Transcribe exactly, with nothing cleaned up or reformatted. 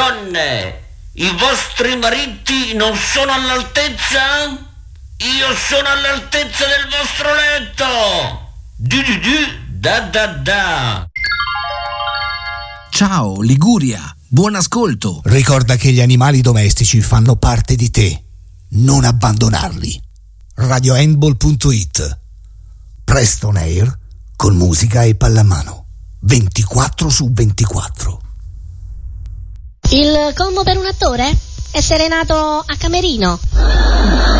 Donne, i vostri mariti non sono all'altezza? Io sono all'altezza del vostro letto! Du du du, da da da! Ciao Liguria, buon ascolto! Ricorda che gli animali domestici fanno parte di te. Non abbandonarli. radio handball punto it. Presto on air con musica e pallamano. ventiquattro su ventiquattro. Il combo per un attore? Essere nato a Camerino.